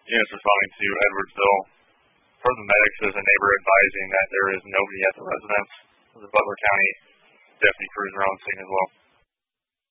Units responding to Edwardsville. Per the medics, there's a neighbor advising that there is nobody at the residence. The Butler County deputy crews are on scene as well.